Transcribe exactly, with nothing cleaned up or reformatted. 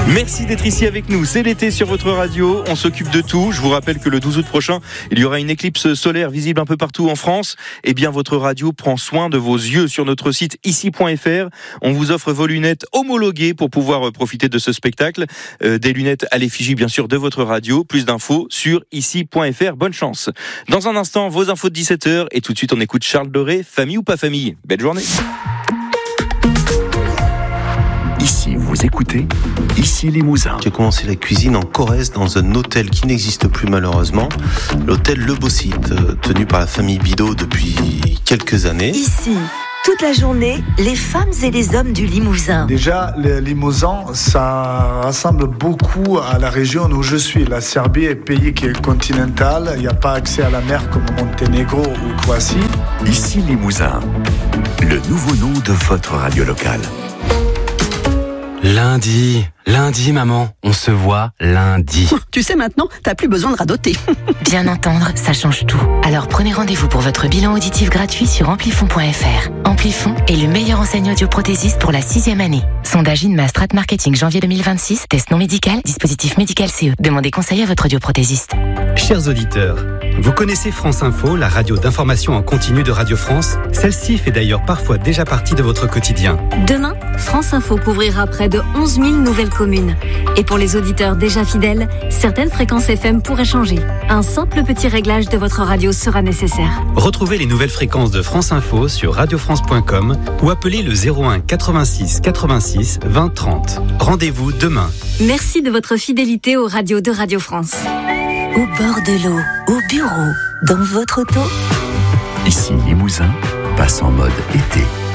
Merci d'être ici avec nous. C'est l'été sur votre radio. On s'occupe de tout. Je vous rappelle que le douze août prochain, il y aura une éclipse solaire visible un peu partout en France. Eh bien, votre radio prend soin de vos yeux sur notre site ici point f r. On vous offre vos lunettes homologuées pour pouvoir profiter de ce spectacle. Euh, des lunettes à l'effigie, bien sûr, de votre radio. Plus d'infos sur ici point f r. Bonne chance. Dans un instant, vos infos de dix-sept heures. Et tout de suite, on écoute Charles Doré. Famille ou pas famille? Belle journée. Ici, vous écoutez Ici Limousin. J'ai commencé la cuisine en Corrèze dans un hôtel qui n'existe plus malheureusement, l'hôtel Le Beau-Site, tenu par la famille Bidot depuis quelques années. Ici, toute la journée, les femmes et les hommes du Limousin. Déjà, le Limousin, ça ressemble beaucoup à la région où je suis. La Serbie est un pays qui est continental, il n'y a pas accès à la mer comme Monténégro ou Croatie. Ici Limousin, le nouveau nom de votre radio locale. Lundi, lundi maman, on se voit lundi. Tu sais maintenant, t'as plus besoin de radoter. Bien entendre, ça change tout. Alors prenez rendez-vous pour votre bilan auditif gratuit sur amplifon point f r. Amplifon est le meilleur enseignant audioprothésiste pour la sixième année. Sondage INMA Strat Marketing janvier deux mille vingt-six, test non médical, dispositif médical C E. Demandez conseil à votre audioprothésiste. Chers auditeurs, vous connaissez France Info, la radio d'information en continu de Radio France? Celle-ci fait d'ailleurs parfois déjà partie de votre quotidien. Demain, France Info couvrira près de onze mille nouvelles communes. Et pour les auditeurs déjà fidèles, certaines fréquences F M pourraient changer. Un simple petit réglage de votre radio sera nécessaire. Retrouvez les nouvelles fréquences de France Info sur radio france point com ou appelez le zéro un quatre-vingt-six quatre-vingt-six vingt trente. Rendez-vous demain. Merci de votre fidélité aux radios de Radio France. Au bord de l'eau, au bureau, dans votre auto. Ici Limousin passe en mode été.